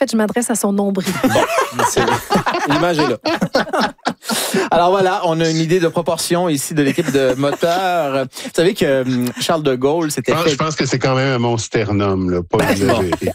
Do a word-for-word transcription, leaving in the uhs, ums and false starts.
fait, je m'adresse à son nombril. Bon, c'est... l'image est là. Alors voilà, on a une idée de proportion ici de l'équipe de moteur. Vous savez que Charles de Gaulle s'était Je pense, fait... je pense que c'est quand même un mon sternum, là, pas exagéré.